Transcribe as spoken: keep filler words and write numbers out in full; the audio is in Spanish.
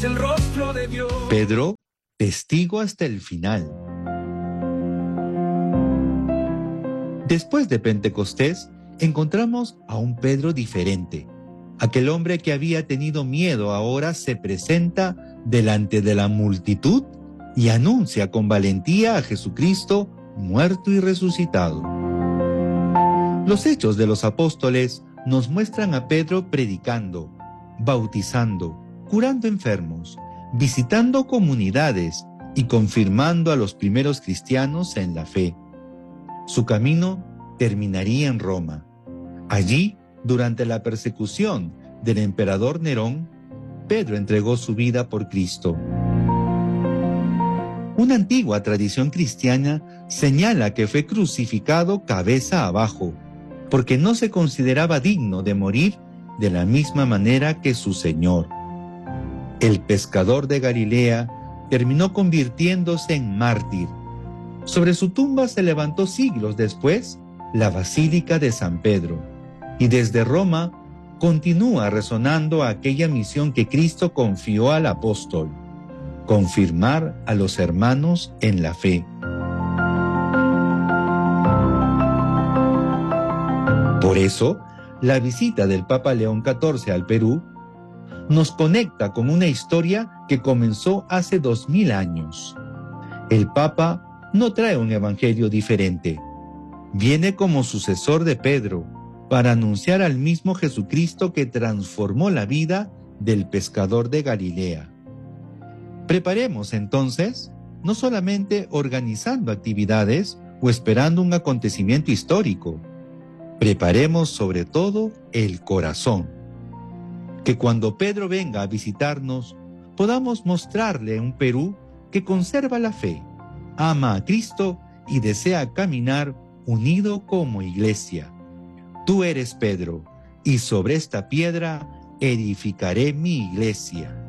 el rostro de Dios. Pedro, testigo hasta el final. Después de Pentecostés, encontramos a un Pedro diferente. Aquel hombre que había tenido miedo ahora se presenta delante de la multitud y anuncia con valentía a Jesucristo muerto y resucitado. Los Hechos de los Apóstoles nos muestran a Pedro predicando, bautizando, curando enfermos, visitando comunidades y confirmando a los primeros cristianos en la fe. Su camino terminaría en Roma. Allí, durante la persecución del emperador Nerón, Pedro entregó su vida por Cristo. Una antigua tradición cristiana señala que fue crucificado cabeza abajo, porque no se consideraba digno de morir de la misma manera que su Señor. El pescador de Galilea terminó convirtiéndose en mártir. Sobre su tumba se levantó siglos después la Basílica de San Pedro, y desde Roma continúa resonando aquella misión que Cristo confió al apóstol: confirmar a los hermanos en la fe. Por eso, la visita del Papa León catorce al Perú nos conecta con una historia que comenzó hace dos mil años. El Papa no trae un evangelio diferente. Viene como sucesor de Pedro para anunciar al mismo Jesucristo que transformó la vida del pescador de Galilea. Preparemos entonces, no solamente organizando actividades o esperando un acontecimiento histórico, preparemos sobre todo el corazón. Que cuando Pedro venga a visitarnos, podamos mostrarle un Perú que conserva la fe, ama a Cristo y desea caminar unido como iglesia. Tú eres Pedro, y sobre esta piedra edificaré mi iglesia.